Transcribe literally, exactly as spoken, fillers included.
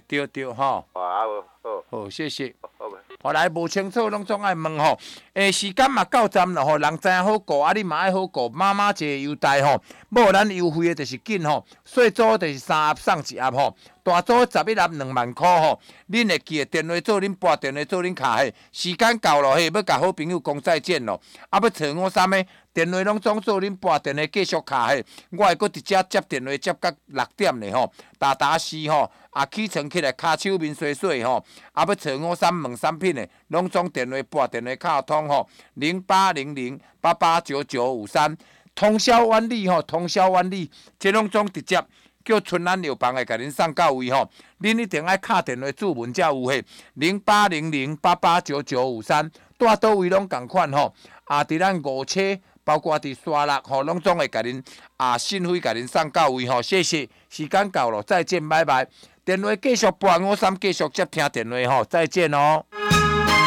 对对吼。 哦，啊好， 好，谢谢。 好呗。 后来无清楚，拢总爱问吼。诶，时间嘛到站了吼，人知影好顾，啊你嘛爱好顾。妈妈一个优待吼，无咱优惠的就是紧吼，细组就是三盒送一盒吼，大组十一盒两万块吼。恁会记的电话做恁拨电话做恁卡嘿，时间到了嘿，要甲好朋友讲再见咯。啊，要找我啥物？电话拢总做恁拨电话继续卡嘿，我会搁直接接电话接到六点呢吼，打打死吼，啊起床起来骹手面洗洗吼，啊要找我啥问产品的，拢总电话拨电话卡通吼，零八零零八八九九五三，通宵万里吼，通宵万里，这拢总直接叫春兰药房的甲恁送到位吼，恁一定爱敲电话注文才有嘿，零八零零八八九九五三，带倒位拢共款吼，啊伫咱五车。包括伫沙勒吼，拢总会甲恁啊信费甲恁送到位吼，谢谢。时间到了，再见，拜拜。电话继续拨，我三继续接听电话吼，再见哦。